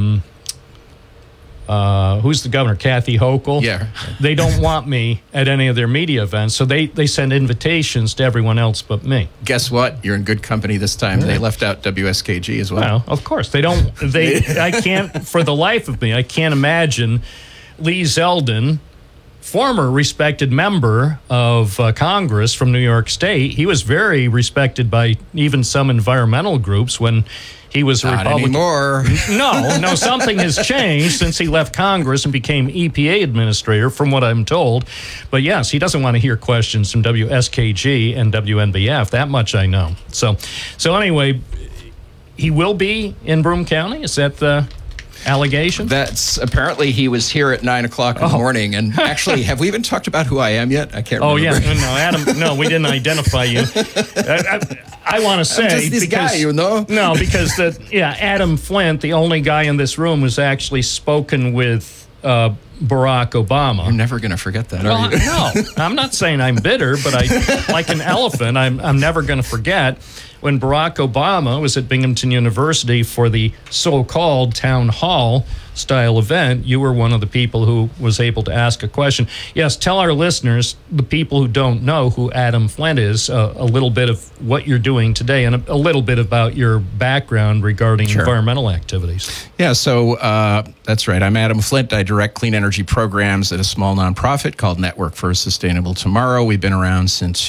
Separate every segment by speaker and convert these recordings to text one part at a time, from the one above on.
Speaker 1: who's the governor, Kathy Hochul.
Speaker 2: Yeah.
Speaker 1: They don't want me at any of their media events, so they send invitations to everyone else but me.
Speaker 2: Guess what? You're in good company this time. They left out WSKG as well.
Speaker 1: Well, of course. They don't. I can't, for the life of me, I can't imagine Lee Zeldin, former respected member of Congress from New York State. He was very respected by even some environmental groups when he was a Republican.
Speaker 2: Not anymore.
Speaker 1: No, something has changed since he left Congress and became EPA administrator, from what I'm told. But yes, he doesn't want to hear questions from WSKG and WNBF. That much I know. So anyway, he will be in Broome County. Is that the allegation?
Speaker 2: That's apparently he was here at 9 o'clock in the morning. And actually, have we even talked about who I am yet? I can't remember.
Speaker 1: Oh, yeah. No, Adam, no, we didn't identify you. I want to say.
Speaker 2: I'm just this guy, you know?
Speaker 1: No, because Adam Flint, the only guy in this room who's actually spoken with Barack Obama.
Speaker 2: You're never going to forget that,
Speaker 1: Well,
Speaker 2: are you?
Speaker 1: No, I'm not saying I'm bitter, but like an elephant, I'm never going to forget when Barack Obama was at Binghamton University for the so-called town hall style event. You were one of the people who was able to ask a question. Yes, tell our listeners, the people who don't know who Adam Flint is, a little bit of what you're doing today and a little bit about your background regarding environmental activities.
Speaker 2: Yeah, so that's right. I'm Adam Flint. I direct clean energy programs at a small nonprofit called Network for a Sustainable Tomorrow. We've been around since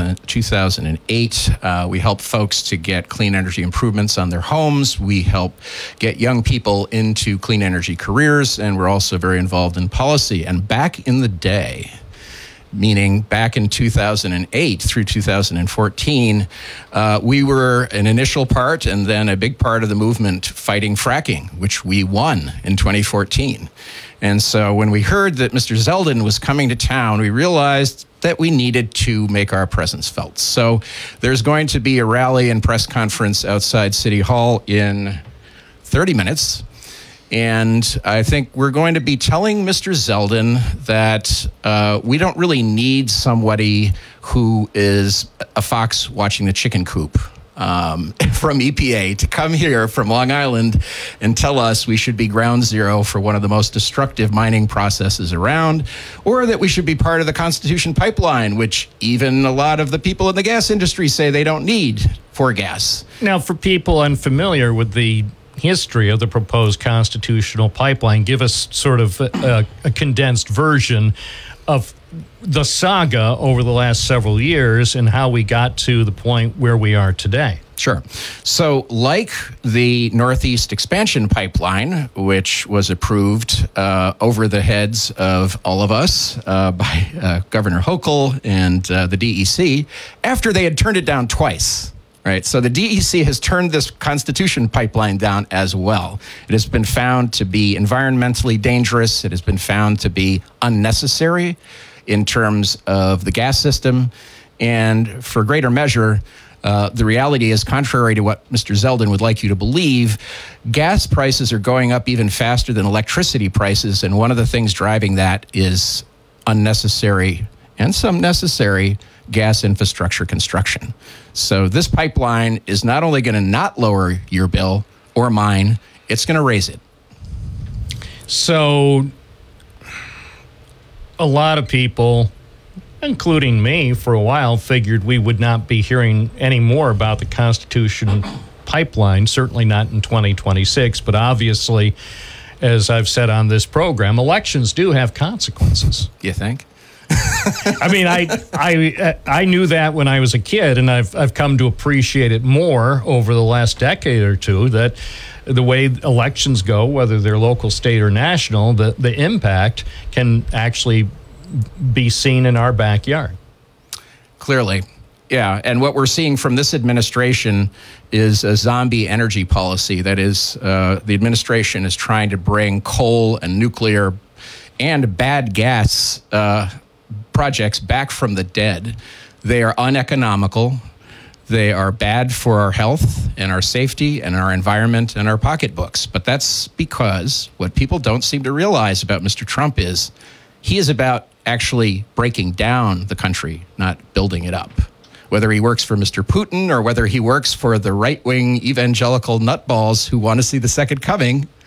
Speaker 2: 2008. We help folks to get clean energy improvements on their homes. We help get young people into clean energy careers, and we're also very involved in policy. And back in the day, meaning back in 2008 through 2014, we were an initial part and then a big part of the movement fighting fracking, which we won in 2014. And so when we heard that Mr. Zeldin was coming to town, we realized that we needed to make our presence felt. So there's going to be a rally and press conference outside City Hall in 30 minutes. And I think we're going to be telling Mr. Zeldin that we don't really need somebody who is a fox watching the chicken coop from EPA to come here from Long Island and tell us we should be ground zero for one of the most destructive mining processes around, or that we should be part of the Constitution Pipeline, which even a lot of the people in the gas industry say they don't need for gas.
Speaker 1: Now, for people unfamiliar with the history of the proposed constitutional pipeline, give us sort of a condensed version of the saga over the last several years and how we got to the point where we are today.
Speaker 2: Sure. So like the Northeast Expansion Pipeline, which was approved over the heads of all of us by Governor Hochul and the DEC, after they had turned it down twice. Right. So the DEC has turned this Constitution Pipeline down as well. It has been found to be environmentally dangerous. It has been found to be unnecessary in terms of the gas system. And for greater measure, the reality is, contrary to what Mr. Zeldin would like you to believe, gas prices are going up even faster than electricity prices. And one of the things driving that is unnecessary and some necessary gas infrastructure construction. So this pipeline is not only going to not lower your bill or mine, it's going to raise it.
Speaker 1: So a lot of people, including me for a while, figured we would not be hearing any more about the Constitution Pipeline, certainly not in 2026. But obviously, as I've said on this program, elections do have consequences.
Speaker 2: You think?
Speaker 1: I mean, I knew that when I was a kid, and I've come to appreciate it more over the last decade or two, that the way elections go, whether they're local, state, or national, the impact can actually be seen in our backyard.
Speaker 2: Clearly. Yeah, and what we're seeing from this administration is a zombie energy policy. That is, the administration is trying to bring coal and nuclear and bad gas projects back from the dead. They are uneconomical. They are bad for our health and our safety and our environment and our pocketbooks. But that's because what people don't seem to realize about Mr. Trump is he is about actually breaking down the country, not building it up. Whether he works for Mr. Putin or whether he works for the right-wing evangelical nutballs who want to see the second coming,